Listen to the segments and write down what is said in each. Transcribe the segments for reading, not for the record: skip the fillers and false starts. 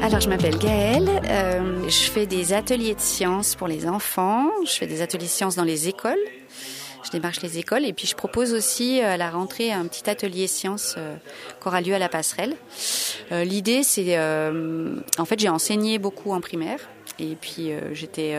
Alors, je m'appelle Gaëlle, je fais des ateliers de sciences pour les enfants, je fais des ateliers de sciences dans les écoles, je démarche les écoles et puis je propose aussi à la rentrée un petit atelier sciences qui aura lieu à la Passerelle. L'idée, c'est, en fait, j'ai enseigné beaucoup en primaire et puis j'étais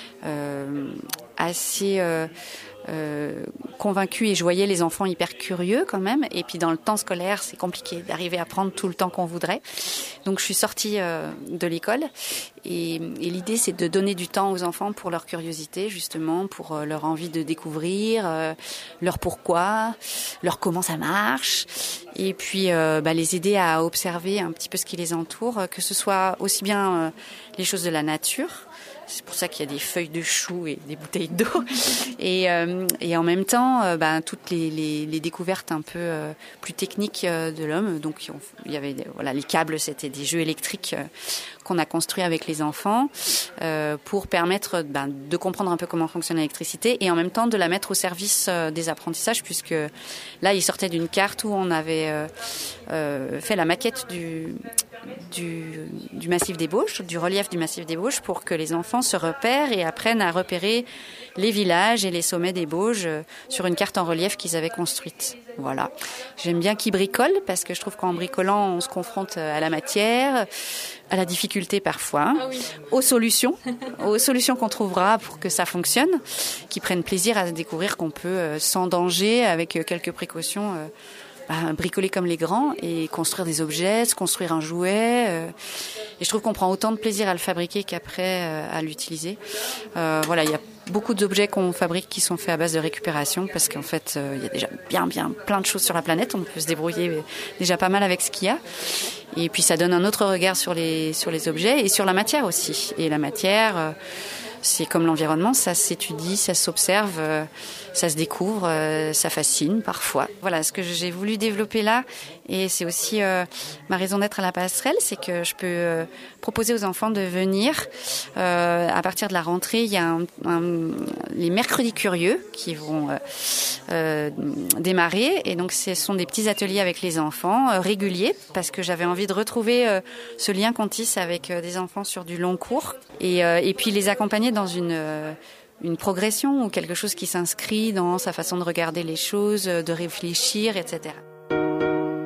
assez convaincue et je voyais les enfants hyper curieux quand même. Et puis dans le temps scolaire, c'est compliqué d'arriver à prendre tout le temps qu'on voudrait. Donc je suis sortie de l'école et l'idée c'est de donner du temps aux enfants pour leur curiosité justement, pour leur envie de découvrir, leur pourquoi, leur comment ça marche et puis les aider à observer un petit peu ce qui les entoure, que ce soit aussi bien les choses de la nature. C'est pour ça qu'il y a des feuilles de choux et des bouteilles d'eau. Et en même temps, toutes les découvertes un peu plus techniques de l'homme. Donc, il y avait les câbles, c'était des jeux électriques qu'on a construits avec les enfants pour permettre de comprendre un peu comment fonctionne l'électricité et en même temps de la mettre au service des apprentissages, puisque là, ils sortaient d'une carte où on avait fait la maquette du massif des Bauges, du relief du massif des Bauges, pour que les enfants se repèrent et apprennent à repérer les villages et les sommets des Bauges sur une carte en relief qu'ils avaient construite. Voilà. J'aime bien qu'ils bricolent parce que je trouve qu'en bricolant, on se confronte à la matière, à la difficulté parfois, aux solutions qu'on trouvera pour que ça fonctionne, qu'ils prennent plaisir à découvrir qu'on peut, sans danger, avec quelques précautions, bricoler comme les grands et construire des objets, se construire un jouet. Et je trouve qu'on prend autant de plaisir à le fabriquer qu'après à l'utiliser. Il y a beaucoup d'objets qu'on fabrique qui sont faits à base de récupération parce qu'en fait, il y a déjà bien plein de choses sur la planète. On peut se débrouiller déjà pas mal avec ce qu'il y a. Et puis ça donne un autre regard sur les objets et sur la matière aussi. Et la matière, c'est comme l'environnement, ça s'étudie, ça s'observe, ça se découvre, ça fascine parfois. Voilà, ce que j'ai voulu développer là, et c'est aussi ma raison d'être à la Passerelle, c'est que je peux proposer aux enfants de venir. À partir de la rentrée, il y a les mercredis curieux qui vont démarrer, et donc ce sont des petits ateliers avec les enfants réguliers, parce que j'avais envie de retrouver ce lien qu'on tisse avec des enfants sur du long cours, et puis les accompagner dans une progression ou quelque chose qui s'inscrit dans sa façon de regarder les choses, de réfléchir, etc.